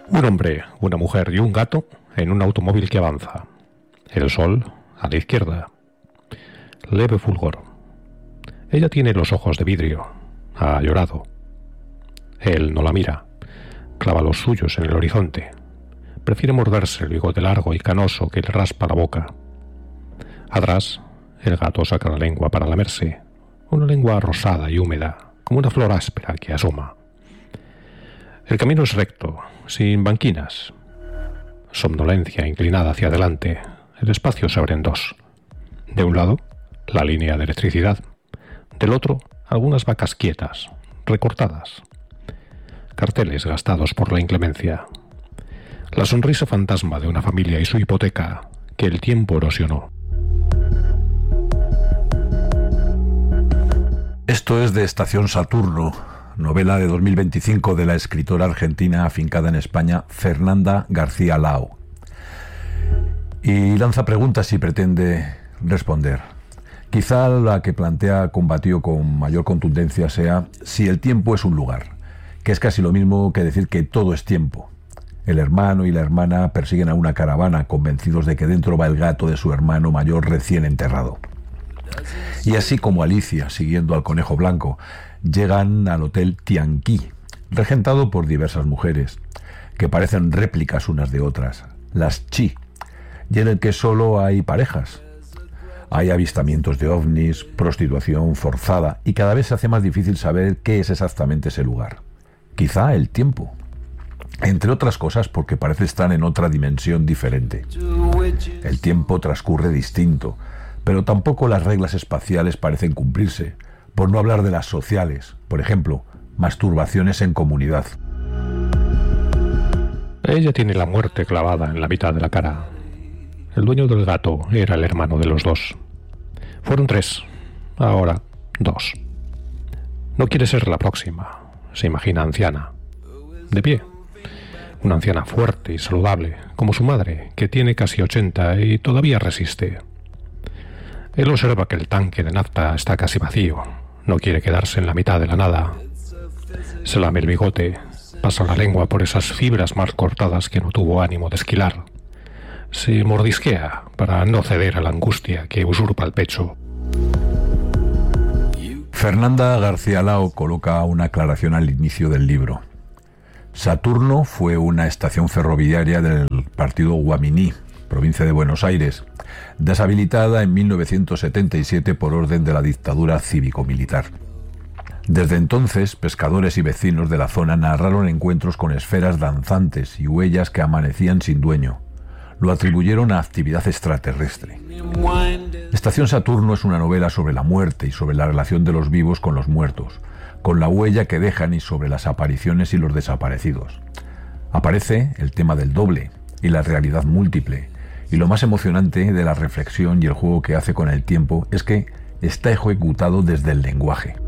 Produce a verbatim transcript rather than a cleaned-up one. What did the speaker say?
Un hombre, una mujer y un gato en un automóvil que avanza. El sol a la izquierda. Leve fulgor. Ella tiene los ojos de vidrio. Ha llorado. Él no la mira. Clava los suyos en el horizonte. Prefiere morderse el bigote largo y canoso que le raspa la boca. Atrás, el gato saca la lengua para lamerse. Una lengua rosada y húmeda, como una flor áspera que asoma. El camino es recto, sin banquinas. Somnolencia inclinada hacia adelante. El espacio se abre en dos. De un lado, la línea de electricidad. Del otro, algunas vacas quietas, recortadas. Carteles gastados por la inclemencia. La sonrisa fantasma de una familia y su hipoteca que el tiempo erosionó. Esto es de Estación Saturno, novela de dos mil veinticinco de la escritora argentina afincada en España, Fernanda García Lao. Y lanza preguntas y pretende responder. Quizá la que plantea combatió con mayor contundencia sea si el tiempo es un lugar, que es casi lo mismo que decir que todo es tiempo. El hermano y la hermana persiguen a una caravana convencidos de que dentro va el gato de su hermano mayor recién enterrado. Y así como Alicia, siguiendo al conejo blanco, llegan al hotel Tianqi, regentado por diversas mujeres, que parecen réplicas unas de otras, las Chi, y en el que solo hay parejas. Hay avistamientos de ovnis, prostitución forzada, y cada vez se hace más difícil saber qué es exactamente ese lugar. Quizá el tiempo. Entre otras cosas porque parece estar en otra dimensión diferente. El tiempo transcurre distinto, pero tampoco las reglas espaciales parecen cumplirse, por no hablar de las sociales, por ejemplo, masturbaciones en comunidad. Ella tiene la muerte clavada en la mitad de la cara. El dueño del gato era el hermano de los dos. Fueron tres, ahora dos. No quiere ser la próxima, se imagina anciana, de pie. Una anciana fuerte y saludable, como su madre, que tiene casi ochenta y todavía resiste. Él observa que el tanque de nafta está casi vacío. No quiere quedarse en la mitad de la nada. Se lame el bigote, pasa la lengua por esas fibras mal cortadas que no tuvo ánimo de esquilar. Se mordisquea para no ceder a la angustia que usurpa el pecho. Fernanda García Lao coloca una aclaración al inicio del libro. Saturno fue una estación ferroviaria del partido Guaminí, provincia de Buenos Aires, deshabilitada en mil novecientos setenta y siete por orden de la dictadura cívico-militar. Desde entonces, pescadores y vecinos de la zona narraron encuentros con esferas danzantes y huellas que amanecían sin dueño. Lo atribuyeron a actividad extraterrestre. Estación Saturno es una novela sobre la muerte y sobre la relación de los vivos con los muertos, con la huella que dejan y sobre las apariciones y los desaparecidos. Aparece el tema del doble y la realidad múltiple, y lo más emocionante de la reflexión y el juego que hace con el tiempo es que está ejecutado desde el lenguaje.